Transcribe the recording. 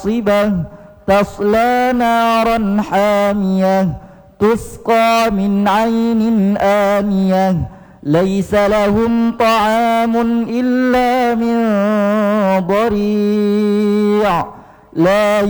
صبة تصلى نارا حامية تسقى من عين آنية ليس لهم طعام إلا من ضريع لا